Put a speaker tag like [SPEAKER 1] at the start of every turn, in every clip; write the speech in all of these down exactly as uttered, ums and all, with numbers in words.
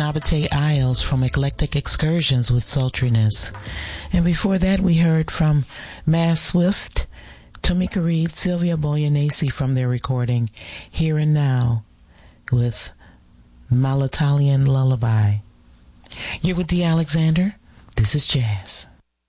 [SPEAKER 1] Nabate Isles from Eclectic Excursions with Sultriness. And before that, we heard from Mass Swift, Tamika Reed, Sylvia Boyanese from their recording Here and Now with Malatalian Lullaby. You're with Dee Alexander. This is Jazz.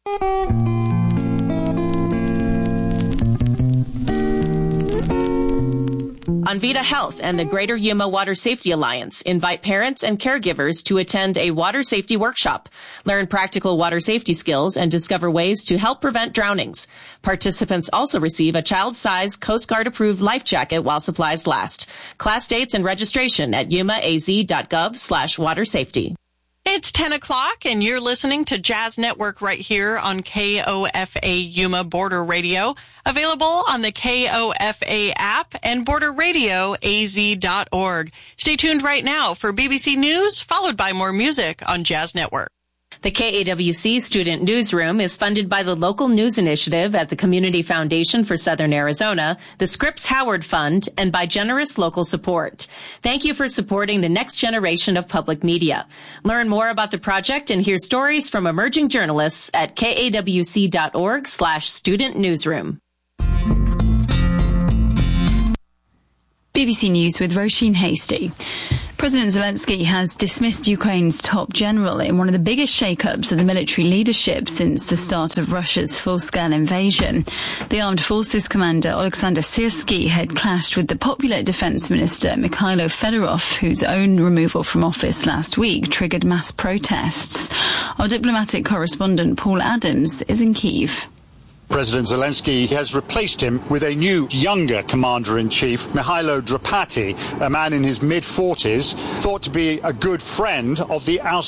[SPEAKER 2] Envita Health and the Greater Yuma Water Safety Alliance invite parents and caregivers to attend a water safety workshop, learn practical water safety skills, and discover ways to help prevent drownings. Participants also receive a child-sized Coast Guard-approved life jacket while supplies last. Class dates and registration at yumaaz.gov slash water safety.
[SPEAKER 3] It's ten o'clock, and you're listening to Jazz Network right here on K O F A Yuma Border Radio, available on the K O F A app and border radio a z dot org. Stay tuned right now for B B C News, followed by more music on Jazz Network.
[SPEAKER 2] The K A W C Student Newsroom is funded by the Local News Initiative at the Community Foundation for Southern Arizona, the Scripps Howard Fund, and by generous local support. Thank you for supporting the next generation of public media. Learn more about the project and hear stories from emerging journalists at kawc.org slash student newsroom.
[SPEAKER 4] B B C News with Roisin Hasty. President Zelensky has dismissed Ukraine's top general in one of the biggest shake-ups of the military leadership since the start of Russia's full-scale invasion. The Armed Forces commander Alexander Syrsky had clashed with the popular defense minister Mikhailo Fedorov, whose own removal from office last week triggered mass protests. Our diplomatic correspondent Paul Adams is in Kyiv.
[SPEAKER 5] President Zelensky has replaced him with a new, younger commander-in-chief, Mihailo Drapati, a man in his mid-forties, thought to be a good friend of the ousted